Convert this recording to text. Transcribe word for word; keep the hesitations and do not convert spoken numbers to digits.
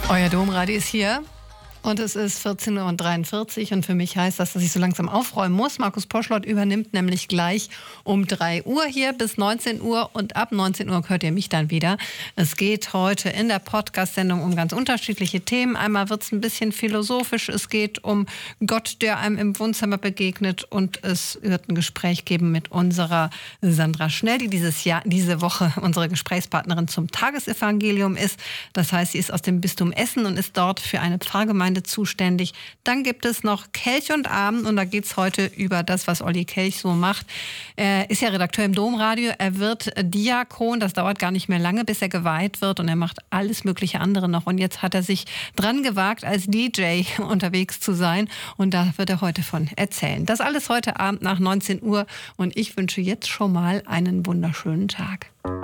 Euer Domradio ist hier und es ist vierzehn Uhr dreiundvierzig und für mich heißt das, dass ich so langsam aufräumen muss. Markus Poschlott übernimmt nämlich gleich um drei Uhr hier bis neunzehn Uhr und ab neunzehn Uhr hört ihr mich dann wieder. Es geht heute in der Podcast-Sendung um ganz unterschiedliche Themen. Einmal wird es ein bisschen philosophisch, es geht um Gott, der einem im Wohnzimmer begegnet und es wird ein Gespräch geben mit unserer Sandra Schnell, die dieses Jahr, diese Woche unsere Gesprächspartnerin zum Tagesevangelium ist. Das heißt, sie ist aus dem Bistum Essen und ist dort für eine Pfarrgemeinde zuständig. Dann gibt es noch Kelch und Abend und da geht es heute über das, was Olli Kelch so macht. Er ist ja Redakteur im Domradio, er wird Diakon, das dauert gar nicht mehr lange, bis er geweiht wird und er macht alles mögliche andere noch und jetzt hat er sich dran gewagt, als D J unterwegs zu sein und da wird er heute von erzählen. Das alles heute Abend nach neunzehn Uhr und ich wünsche jetzt schon mal einen wunderschönen Tag.